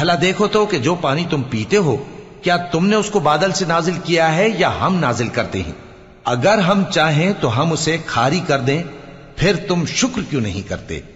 भला देखो तो कि जो पानी तुम पीते हो, क्या तुमने उसको बादल से नाजिल किया है या हम नाजिल करते हैं? अगर हम चाहें तो हम उसे खारी कर दें, फिर तुम शुक्र क्यों नहीं करते?